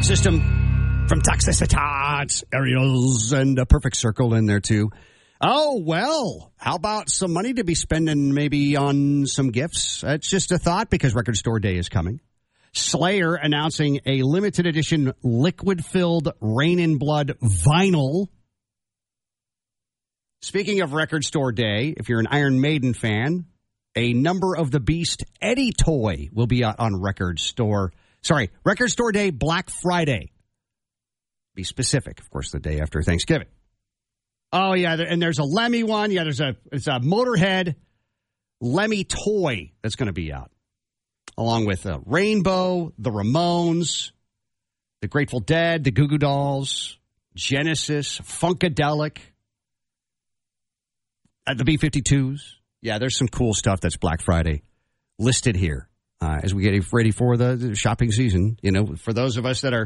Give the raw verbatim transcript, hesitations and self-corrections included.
System from Toxicitats, Aerials, and a Perfect Circle in there, too. Oh, well, how about some money to be spending maybe on some gifts? That's just a thought because Record Store Day is coming. Slayer announcing a limited edition liquid-filled Rain in Blood vinyl. Speaking of Record Store Day, if you're an Iron Maiden fan, a Number of the Beast Eddie toy will be out on Record Store. Sorry, Record Store Day, Black Friday. Be specific, of course, the day after Thanksgiving. Oh, yeah, and there's a Lemmy one. Yeah, there's a it's a Motorhead Lemmy toy that's going to be out, along with uh, Rainbow, the Ramones, the Grateful Dead, the Goo Goo Dolls, Genesis, Funkadelic, uh, the B fifty-twos. Yeah, there's some cool stuff that's Black Friday listed here uh, as we get ready for the, the shopping season. You know, for those of us that are